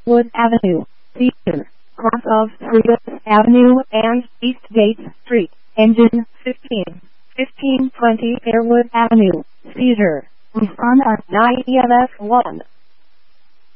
Wood Avenue, Seizure, cross of Frigas Avenue and East Gate Street, engine 1520 Fairwood Avenue, Seizure, respond at 9 EMS 1.